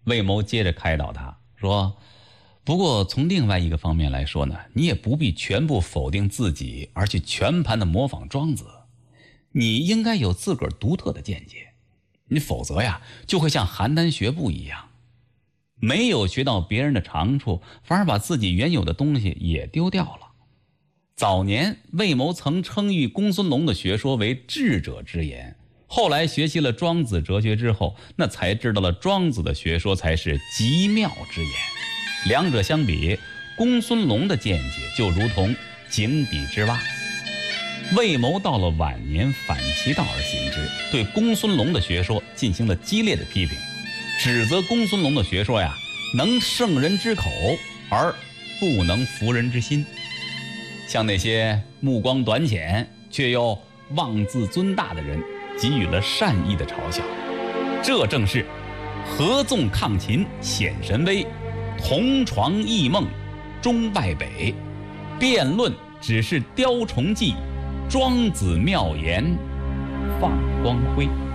魏谋接着开导他说，不过从另外一个方面来说呢，你也不必全部否定自己而去全盘的模仿庄子，你应该有自个儿独特的见解，你否则呀就会像邯郸学步一样，没有学到别人的长处，反而把自己原有的东西也丢掉了。早年魏谋曾称誉公孙龙的学说为智者之言，后来学习了庄子哲学之后，那才知道了庄子的学说才是极妙之言。两者相比，公孙龙的见解就如同井底之蛙。魏谋到了晚年反其道而行之，对公孙龙的学说进行了激烈的批评，指责公孙龙的学说呀，能胜人之口而不能服人之心，向那些目光短浅却又妄自尊大的人给予了善意的嘲笑。这正是合纵抗秦显神威，同床异梦终败北，辩论只是雕虫计，庄子妙言放光辉。